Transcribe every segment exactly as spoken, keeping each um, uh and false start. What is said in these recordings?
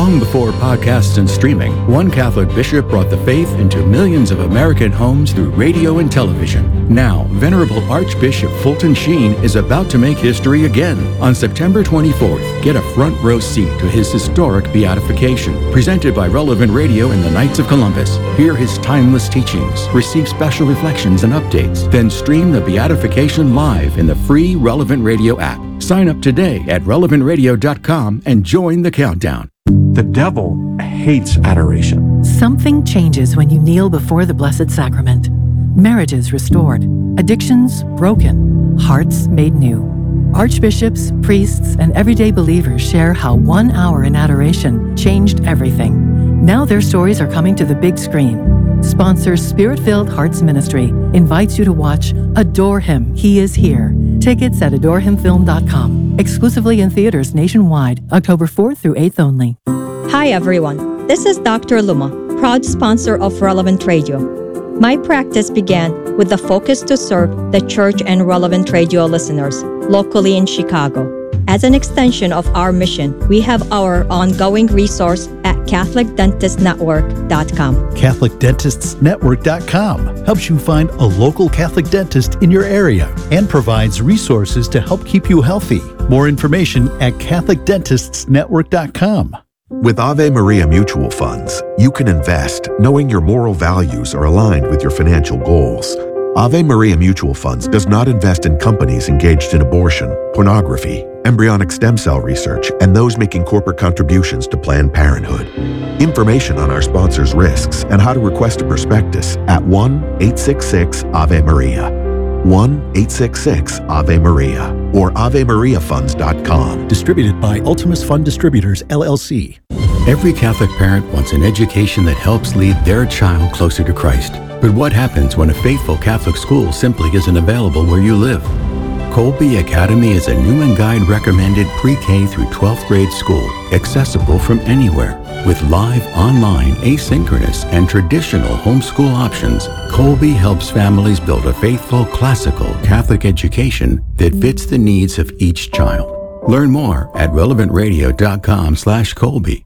Long before podcasts and streaming, one Catholic bishop brought the faith into millions of American homes through radio and television. Now, Venerable Archbishop Fulton Sheen is about to make history again. On September twenty-fourth, get a front row seat to his historic beatification, presented by Relevant Radio and the Knights of Columbus. Hear his timeless teachings, receive special reflections and updates, then stream the beatification live in the free Relevant Radio app. Sign up today at relevant radio dot com and join the countdown. The devil hates adoration. Something changes when you kneel before the Blessed Sacrament. Marriages restored, addictions broken, hearts made new. Archbishops, priests, and everyday believers share how one hour in adoration changed everything. Now their stories are coming to the big screen. Sponsor Spirit-Filled Hearts Ministry invites you to watch Adore Him, He Is Here. Tickets at adore him film dot com. Exclusively in theaters nationwide, October fourth through eighth only. Hi everyone, this is Doctor Luma, proud sponsor of Relevant Radio. My practice began with the focus to serve the church and Relevant Radio listeners locally in Chicago. As an extension of our mission, we have our ongoing resource at catholic dentist network dot com. catholic dentists network dot com helps you find a local Catholic dentist in your area and provides resources to help keep you healthy. More information at catholic dentists network dot com. With Ave Maria Mutual Funds, you can invest knowing your moral values are aligned with your financial goals. Ave Maria Mutual Funds does not invest in companies engaged in abortion, pornography, embryonic stem cell research, and those making corporate contributions to Planned Parenthood. Information on our sponsors' risks and how to request a prospectus at one eight six six Ave Maria, one eight six six Ave Maria, or ave maria funds dot com. Distributed by Ultimus Fund Distributors, L L C. Every Catholic parent wants an education that helps lead their child closer to Christ. But what happens when a faithful Catholic school simply isn't available where you live? Colby Academy is a Newman Guide recommended pre-K through twelfth grade school, accessible from anywhere. With live, online, asynchronous, and traditional homeschool options, Colby helps families build a faithful, classical Catholic education that fits the needs of each child. Learn more at relevant radio dot com slash Colby.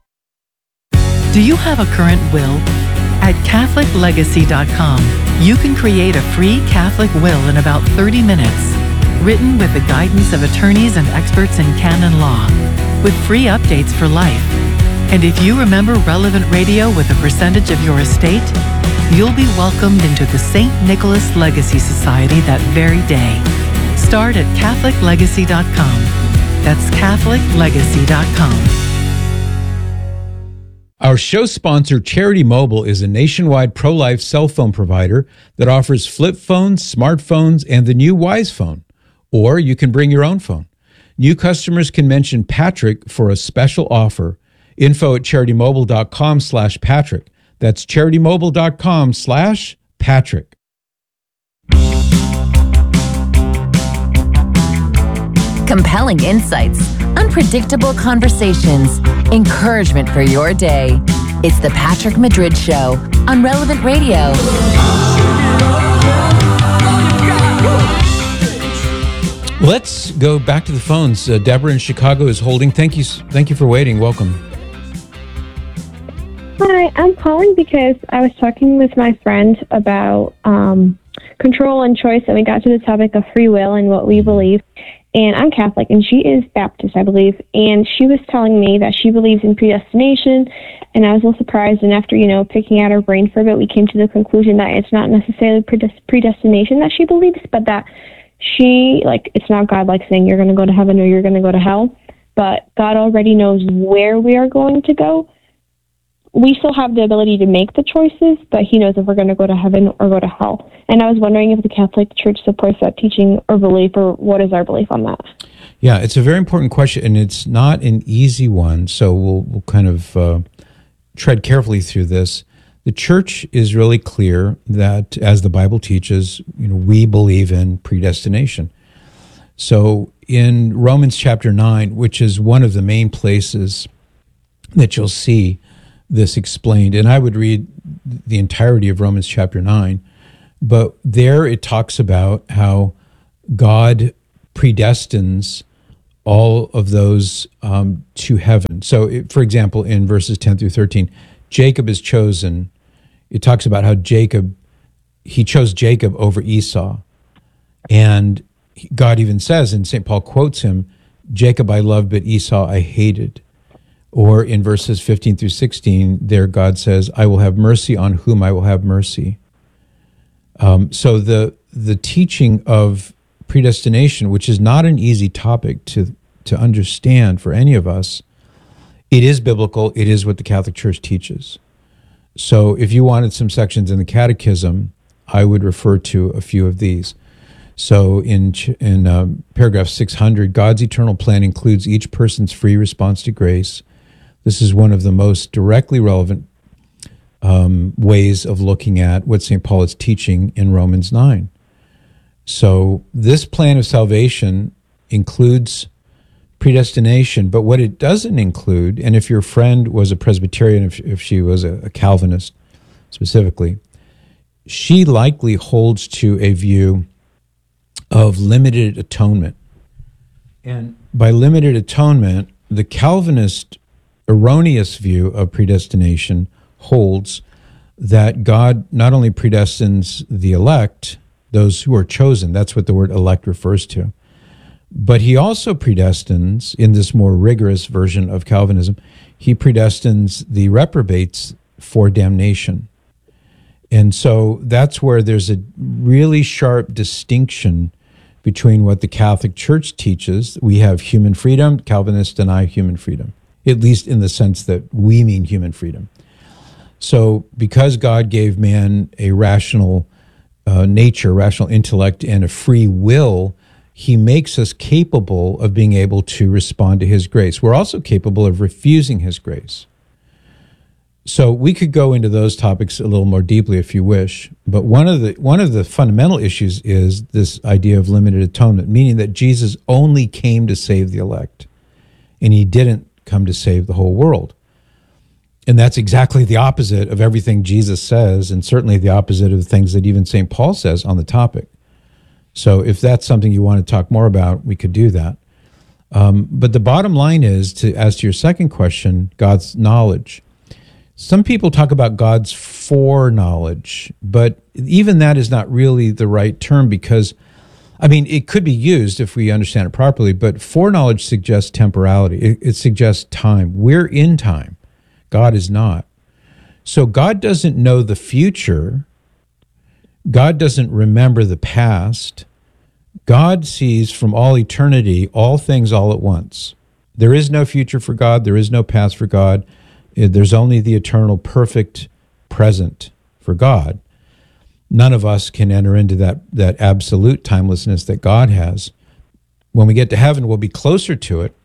Do you have a current will? At catholic legacy dot com, you can create a free Catholic will in about thirty minutes, written with the guidance of attorneys and experts in canon law, with free updates for life. And if you remember Relevant Radio with a percentage of your estate, you'll be welcomed into the Saint Nicholas Legacy Society that very day. Start at catholic legacy dot com. That's catholic legacy dot com. Our show sponsor, Charity Mobile, is a nationwide pro-life cell phone provider that offers flip phones, smartphones, and the new Wise Phone. Or you can bring your own phone. New customers can mention Patrick for a special offer. Info at charitymobile.com slash Patrick. That's charitymobile.com slash Patrick. Compelling insights, unpredictable conversations, encouragement for your day. It's the Patrick Madrid Show on Relevant Radio. Let's go back to the phones. Uh, Deborah in Chicago is holding. Thank you, thank you for waiting. Welcome. Hi, I'm calling because I was talking with my friend about um, control and choice, and we got to the topic of free will and what we believe. And I'm Catholic, and she is Baptist, I believe. And she was telling me that she believes in predestination, and I was a little surprised. And after, you know, picking at her brain for a bit, we came to the conclusion that it's not necessarily predestination that she believes, but that she, like, it's not God, like, saying you're going to go to heaven or you're going to go to hell, but God already knows where we are going to go. We still have the ability to make the choices, but he knows if we're going to go to heaven or go to hell. And I was wondering if the Catholic Church supports that teaching or belief, or what is our belief on that? Yeah, it's a very important question, and it's not an easy one, so we'll, we'll kind of uh, tread carefully through this. The Church is really clear that, as the Bible teaches, you know, we believe in predestination. So in Romans chapter nine, which is one of the main places that you'll see this explained, and I would read the entirety of Romans chapter nine, but there it talks about how God predestines all of those um, to heaven. So, it, for example, in verses ten through thirteen, Jacob is chosen. It talks about how Jacob, he chose Jacob over Esau. And God even says, and Saint Paul quotes him, Jacob I loved, but Esau I hated. Or in verses fifteen through sixteen, there God says, I will have mercy on whom I will have mercy. Um, so the the teaching of predestination, which is not an easy topic to, to understand for any of us, it is biblical. It is what the Catholic Church teaches. So if you wanted some sections in the Catechism, I would refer to a few of these. So in in um, paragraph six hundred, God's eternal plan includes each person's free response to grace. This is one of the most directly relevant um, ways of looking at what Saint Paul is teaching in Romans nine. So this plan of salvation includes predestination, but what it doesn't include, and if your friend was a Presbyterian, if, if she was a, a Calvinist specifically, she likely holds to a view of limited atonement. And by limited atonement, the Calvinist erroneous view of predestination holds that God not only predestines the elect, those who are chosen, that's what the word elect refers to, but he also predestines, in this more rigorous version of Calvinism, he predestines the reprobates for damnation. And so that's where there's a really sharp distinction between what the Catholic Church teaches. We have human freedom. Calvinists deny human freedom, at least in the sense that we mean human freedom. So because God gave man a rational uh, nature, rational intellect, and a free will, he makes us capable of being able to respond to his grace. We're also capable of refusing his grace. So we could go into those topics a little more deeply if you wish, but one of the one of the fundamental issues is this idea of limited atonement, meaning that Jesus only came to save the elect, and he didn't come to save the whole world. And that's exactly the opposite of everything Jesus says, and certainly the opposite of the things that even Saint Paul says on the topic. So if that's something you want to talk more about, we could do that. Um, but the bottom line is, to as to your second question, God's knowledge. Some people talk about God's foreknowledge, but even that is not really the right term because, I mean, it could be used if we understand it properly, but foreknowledge suggests temporality. It, it suggests time. We're in time. God is not. So God doesn't know the future. God doesn't remember the past. God sees from all eternity all things all at once. There is no future for God. There is no past for God. There's only the eternal, perfect present for God. None of us can enter into that, that absolute timelessness that God has. When we get to heaven, we'll be closer to it.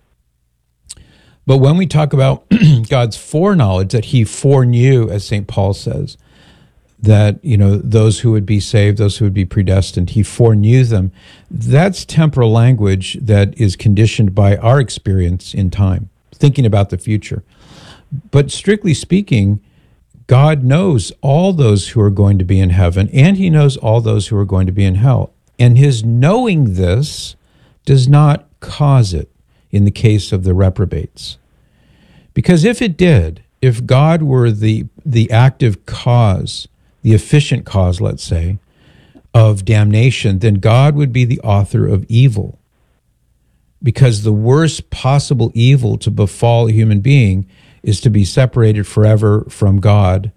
But when we talk about God's foreknowledge, that he foreknew, as Saint Paul says, that, you know, those who would be saved, those who would be predestined, he foreknew them. That's temporal language that is conditioned by our experience in time, thinking about the future. But strictly speaking, God knows all those who are going to be in heaven, and he knows all those who are going to be in hell. And his knowing this does not cause it in the case of the reprobates. Because if it did, if God were the, the active cause, the efficient cause, let's say, of damnation, then God would be the author of evil. Because the worst possible evil to befall a human being is to be separated forever from God.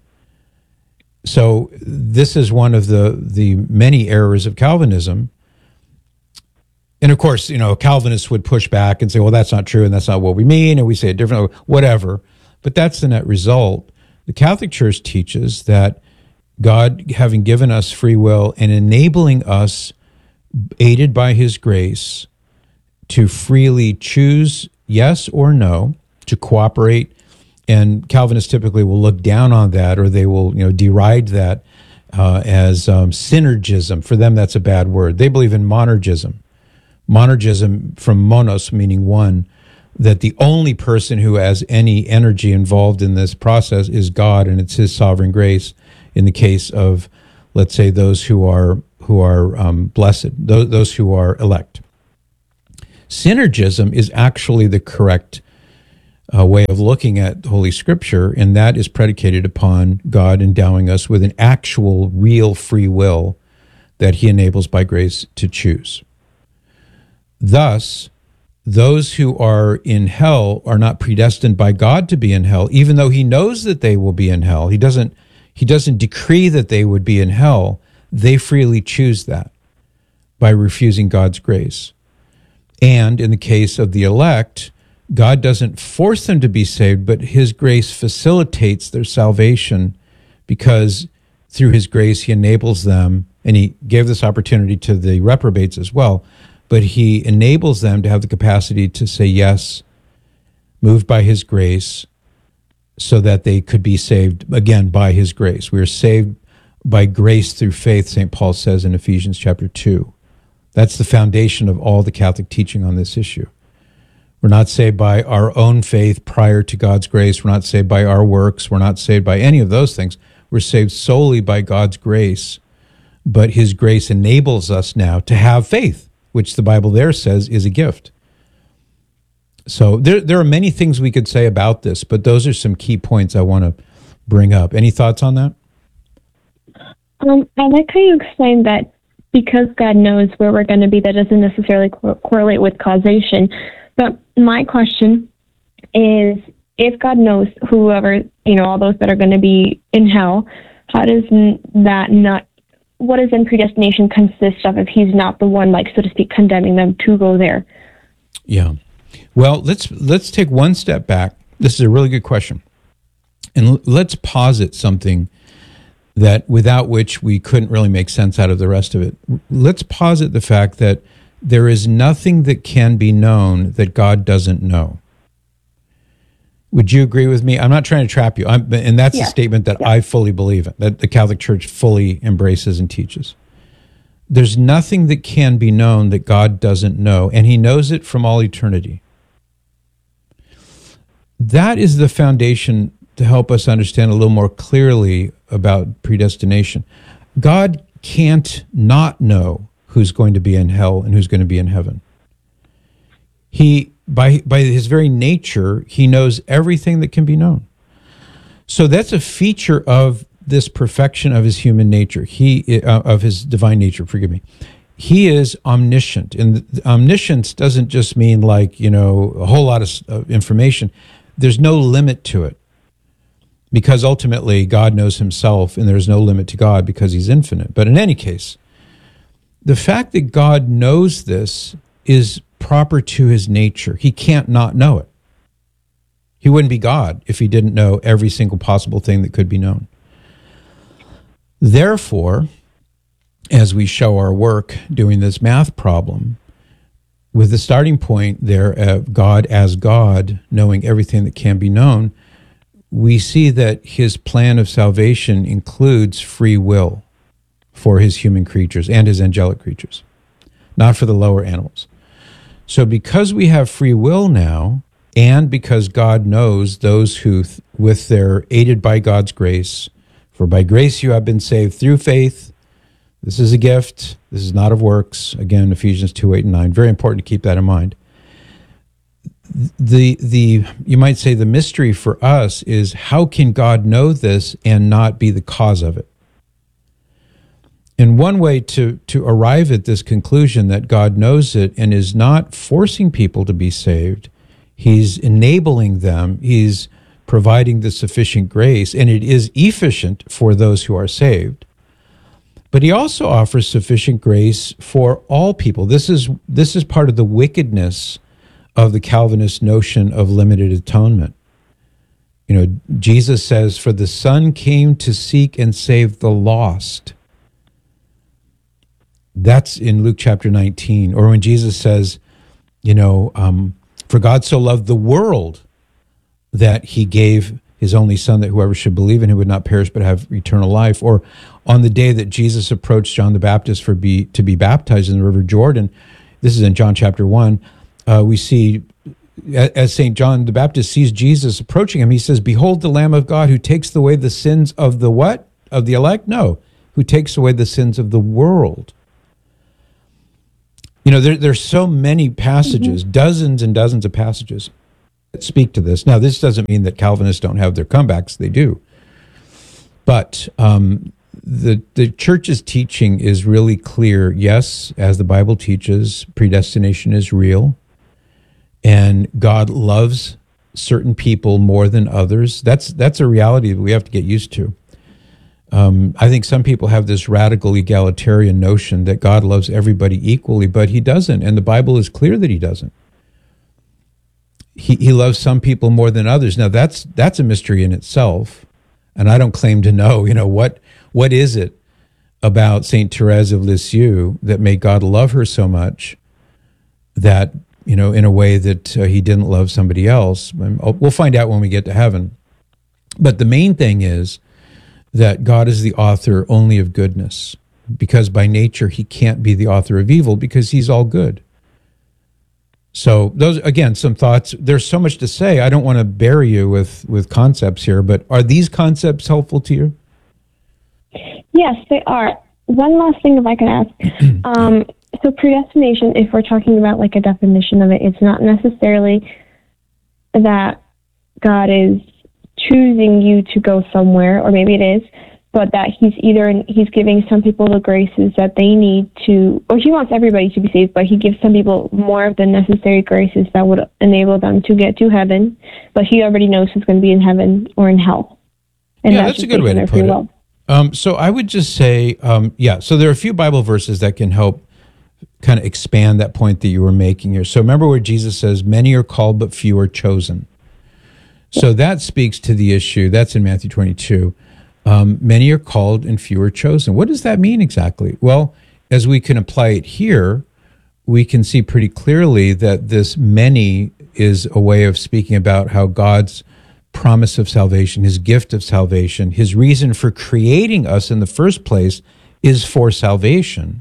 So this is one of the, the many errors of Calvinism. And of course, you know, Calvinists would push back and say, well, that's not true, and that's not what we mean, and we say it differently, whatever. But that's the net result. The Catholic Church teaches that God, having given us free will and enabling us, aided by his grace, to freely choose yes or no, to cooperate. And Calvinists typically will look down on that, or they will, you know, deride that uh, as um, synergism. For them, that's a bad word. They believe in monergism. Monergism, from monos, meaning one, that the only person who has any energy involved in this process is God, and it's his sovereign grace in the case of, let's say, those who are who are um, blessed, those, those who are elect. Synergism is actually the correct uh, way of looking at Holy Scripture, and that is predicated upon God endowing us with an actual, real free will that he enables by grace to choose. Thus, those who are in hell are not predestined by God to be in hell, even though he knows that they will be in hell. He doesn't, he doesn't decree that they would be in hell. They freely choose that by refusing God's grace. And in the case of the elect, God doesn't force them to be saved, but his grace facilitates their salvation because through his grace he enables them, and he gave this opportunity to the reprobates as well, but he enables them to have the capacity to say yes, moved by his grace, so that they could be saved, again, by his grace. We are saved by grace through faith, Saint Paul says in Ephesians chapter two. That's the foundation of all the Catholic teaching on this issue. We're not saved by our own faith prior to God's grace. We're not saved by our works. We're not saved by any of those things. We're saved solely by God's grace, but his grace enables us now to have faith, which the Bible there says is a gift. So there, there are many things we could say about this, but those are some key points I want to bring up. Any thoughts on that? Um, I like how you explained that because God knows where we're going to be, that doesn't necessarily co- correlate with causation. But my question is, if God knows whoever, you know, all those that are going to be in hell, how does that not, what does then predestination consist of if he's not the one, like, so to speak, condemning them to go there? Yeah. Well, let's let's take one step back. This is a really good question. And l- let's posit something that without which we couldn't really make sense out of the rest of it. Let's posit the fact that there is nothing that can be known that God doesn't know. Would you agree with me? I'm not trying to trap you. I'm, and that's yeah. a statement that yeah. I fully believe in, that the Catholic Church fully embraces and teaches. There's nothing that can be known that God doesn't know, and he knows it from all eternity. That is the foundation to help us understand a little more clearly about predestination. God can't not know who's going to be in hell and who's going to be in heaven. He, by, by his very nature, he knows everything that can be known. So that's a feature of this perfection of his human nature, he uh, of his divine nature, forgive me. He is omniscient. And omniscience doesn't just mean like, you know, a whole lot of uh, information. There's no limit to it, because ultimately God knows himself and there's no limit to God because he's infinite. But in any case, the fact that God knows this is proper to his nature. He can't not know it. He wouldn't be God if he didn't know every single possible thing that could be known. Therefore, as we show our work doing this math problem, with the starting point there of God as God, knowing everything that can be known, we see that his plan of salvation includes free will for his human creatures and his angelic creatures, not for the lower animals. So because we have free will now, and because God knows those who, with their aided by God's grace, for by grace you have been saved through faith. This is a gift. This is not of works. Again, Ephesians two, eight, and nine. Very important to keep that in mind. The, the, you might say the mystery for us is, how can God know this and not be the cause of it? And one way to, to arrive at this conclusion that God knows it and is not forcing people to be saved, he's enabling them, he's providing the sufficient grace, and it is efficient for those who are saved. But he also offers sufficient grace for all people. This is this is part of the wickedness of the Calvinist notion of limited atonement. You know, Jesus says, "For the Son came to seek and save the lost." That's in Luke chapter nineteen. Or when Jesus says, you know, um, "For God so loved the world that he gave his only Son, that whoever should believe in him would not perish but have eternal life." Or on the day that Jesus approached John the Baptist for be to be baptized in the River Jordan, this is in John chapter one, uh, we see, as Saint John the Baptist sees Jesus approaching him, he says, "Behold the Lamb of God who takes away the sins of the" what? Of the elect? No, who takes away the sins of the world. You know, there, there's so many passages, mm-hmm. dozens and dozens of passages that speak to this. Now, this doesn't mean that Calvinists don't have their comebacks. They do. But um, the the church's teaching is really clear. Yes, as the Bible teaches, predestination is real. And God loves certain people more than others. That's that's a reality that we have to get used to. Um, I think some people have this radical egalitarian notion that God loves everybody equally, but he doesn't, and the Bible is clear that he doesn't. He he loves some people more than others. Now that's that's a mystery in itself, and I don't claim to know. You know what what is it about Saint Therese of Lisieux that made God love her so much that, you know, in a way that uh, he didn't love somebody else? We'll find out when we get to heaven. But the main thing is that God is the author only of goodness, because by nature he can't be the author of evil because he's all good. So those, again, some thoughts. There's so much to say. I don't want to bury you with, with concepts here, but are these concepts helpful to you? Yes, they are. One last thing, if I could ask. um, so predestination, if we're talking about like a definition of it, it's not necessarily that God is choosing you to go somewhere, or maybe it is, but that he's either he's giving some people the graces that they need to, or he wants everybody to be saved, but he gives some people more of the necessary graces that would enable them to get to heaven, but he already knows who's going to be in heaven or in hell. And yeah, that's, that's a good way to put it. Um, so I would just say, um, yeah, so there are a few Bible verses that can help kind of expand that point that you were making here. So remember where Jesus says, many are called, but few are chosen. So that speaks to the issue. That's in Matthew twenty-two. Um, many are called and few are chosen. What does that mean exactly? Well, as we can apply it here, we can see pretty clearly that this many is a way of speaking about how God's promise of salvation, his gift of salvation, his reason for creating us in the first place is for salvation.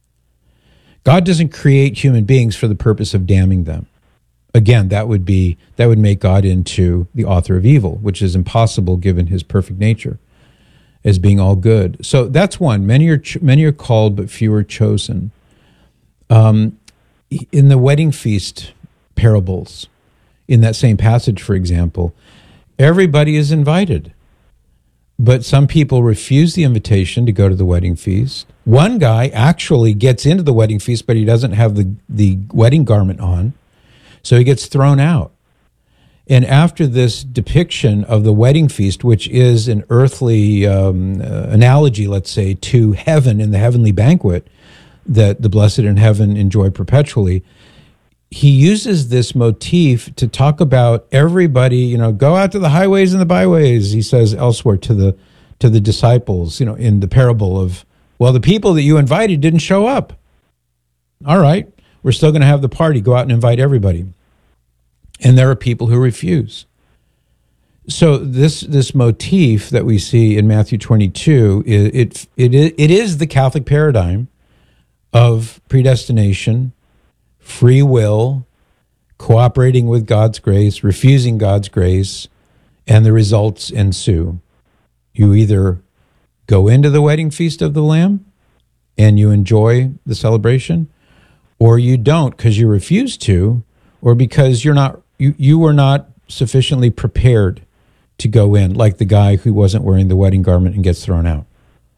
God doesn't create human beings for the purpose of damning them. Again, that would be that would make God into the author of evil, which is impossible given his perfect nature as being all good. So that's one. Many are ch- many are called, but few are chosen. Um, in the wedding feast parables, in that same passage, for example, everybody is invited, but some people refuse the invitation to go to the wedding feast. One guy actually gets into the wedding feast, but he doesn't have the, the wedding garment on. So he gets thrown out. And after this depiction of the wedding feast, which is an earthly um, uh, analogy, let's say, to heaven and the heavenly banquet that the blessed in heaven enjoy perpetually, he uses this motif to talk about everybody, you know, go out to the highways and the byways, he says elsewhere to the to the disciples, you know, in the parable of, well, the people that you invited didn't show up. All right. We're still going to have the party. Go out and invite everybody. And there are people who refuse. So this this motif that we see in Matthew twenty-two, it it it, it is the Catholic paradigm of predestination, free will, cooperating with God's grace, refusing God's grace, and the results ensue. You either go into the wedding feast of the Lamb and you enjoy the celebration, or you don't because you refuse to, or because you're not you you were not sufficiently prepared to go in, like the guy who wasn't wearing the wedding garment and gets thrown out.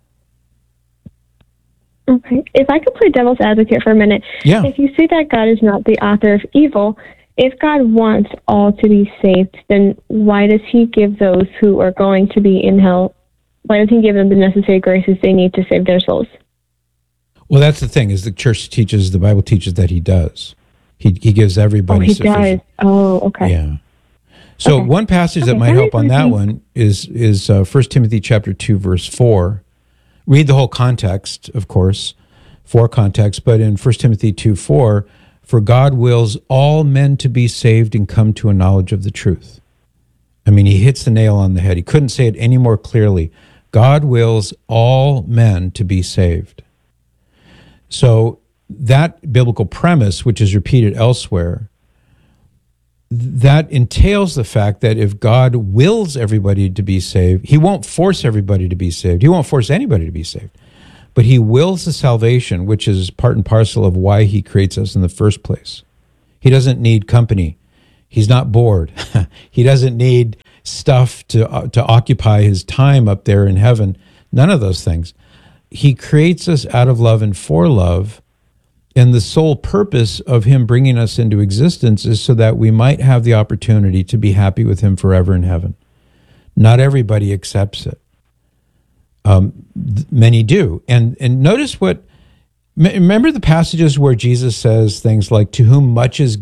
Okay. If I could play devil's advocate for a minute. Yeah. If you say that God is not the author of evil, if God wants all to be saved, then why does he give those who are going to be in hell, why doesn't he give them the necessary graces they need to save their souls? Well, that's the thing, is the church teaches, the Bible teaches that he does. He he gives everybody oh, he sufficient. Does. Oh, okay. Yeah. So okay. one passage okay, that might help on that one is is uh, First Timothy chapter two, verse four. Read the whole context, of course, for context, but in First Timothy two, four, for God wills all men to be saved and come to a knowledge of the truth. I mean, he hits the nail on the head. He couldn't say it any more clearly. God wills all men to be saved. So that biblical premise, which is repeated elsewhere, that entails the fact that if God wills everybody to be saved, he won't force everybody to be saved. He won't force anybody to be saved. but he wills the salvation, which is part and parcel of why he creates us in the first place. He doesn't need company. He's not bored. He doesn't need stuff to uh, to occupy his time up there in heaven. None of those things. He creates us out of love and for love, and the sole purpose of him bringing us into existence is so that we might have the opportunity to be happy with him forever in heaven. Not everybody accepts it. Um, th- many do. And and notice what, remember the passages where Jesus says things like, to whom much is